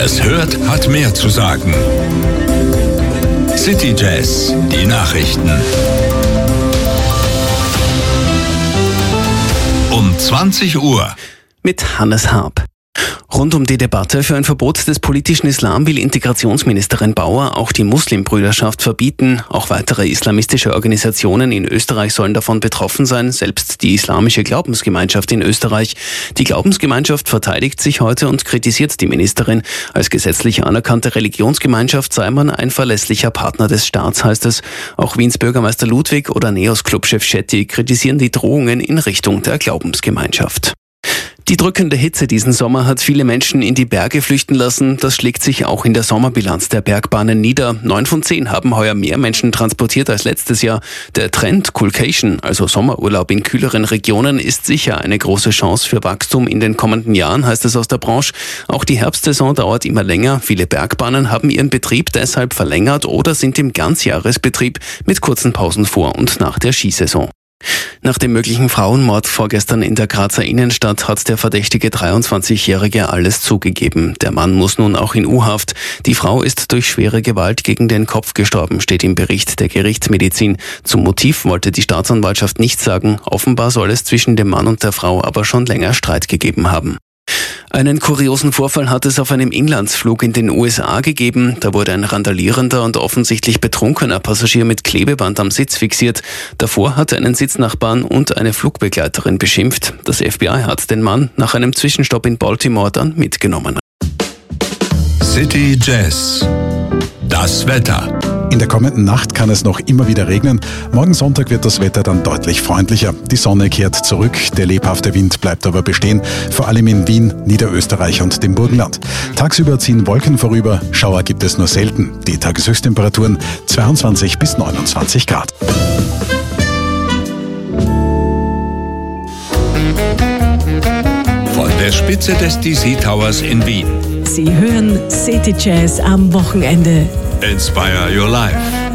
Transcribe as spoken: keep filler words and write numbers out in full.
Wer es hört, hat mehr zu sagen. City Jazz, die Nachrichten. Um zwanzig Uhr. Mit Hannes Harp. Rund um die Debatte für ein Verbot des politischen Islam will Integrationsministerin Bauer auch die Muslimbrüderschaft verbieten. Auch weitere islamistische Organisationen in Österreich sollen davon betroffen sein, selbst die islamische Glaubensgemeinschaft in Österreich. Die Glaubensgemeinschaft verteidigt sich heute und kritisiert die Ministerin. Als gesetzlich anerkannte Religionsgemeinschaft sei man ein verlässlicher Partner des Staats, heißt es. Auch Wiens Bürgermeister Ludwig oder Neos-Clubchef Schetti kritisieren die Drohungen in Richtung der Glaubensgemeinschaft. Die drückende Hitze diesen Sommer hat viele Menschen in die Berge flüchten lassen. Das schlägt sich auch in der Sommerbilanz der Bergbahnen nieder. Neun von zehn haben heuer mehr Menschen transportiert als letztes Jahr. Der Trend Coolcation, also Sommerurlaub in kühleren Regionen, ist sicher eine große Chance für Wachstum in den kommenden Jahren, heißt es aus der Branche. Auch die Herbstsaison dauert immer länger. Viele Bergbahnen haben ihren Betrieb deshalb verlängert oder sind im Ganzjahresbetrieb mit kurzen Pausen vor und nach der Skisaison. Nach dem möglichen Frauenmord vorgestern in der Grazer Innenstadt hat der verdächtige dreiundzwanzigjährige alles zugegeben. Der Mann muss nun auch in U-Haft. Die Frau ist durch schwere Gewalt gegen den Kopf gestorben, steht im Bericht der Gerichtsmedizin. Zum Motiv wollte die Staatsanwaltschaft nichts sagen. Offenbar soll es zwischen dem Mann und der Frau aber schon länger Streit gegeben haben. Einen kuriosen Vorfall hat es auf einem Inlandsflug in den U S A gegeben. Da wurde ein randalierender und offensichtlich betrunkener Passagier mit Klebeband am Sitz fixiert. Davor hat er einen Sitznachbarn und eine Flugbegleiterin beschimpft. Das F B I hat den Mann nach einem Zwischenstopp in Baltimore dann mitgenommen. City Jazz. Das Wetter. In der kommenden Nacht kann es noch immer wieder regnen. Morgen Sonntag wird das Wetter dann deutlich freundlicher. Die Sonne kehrt zurück, der lebhafte Wind bleibt aber bestehen, vor allem in Wien, Niederösterreich und dem Burgenland. Tagsüber ziehen Wolken vorüber, Schauer gibt es nur selten. Die Tageshöchsttemperaturen zweiundzwanzig bis neunundzwanzig Grad. Von der Spitze des D C Towers in Wien. Sie hören City Jazz am Wochenende. Inspire your life.